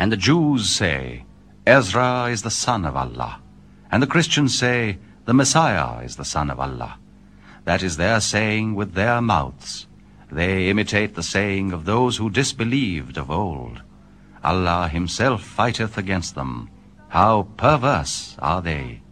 And the Jews say, Ezra is the son of Allah. And the Christians say, the Messiah is the son of Allah. That is their saying with their mouths. They imitate the saying of those who disbelieved of old. Allah himself fighteth against them. How perverse are they!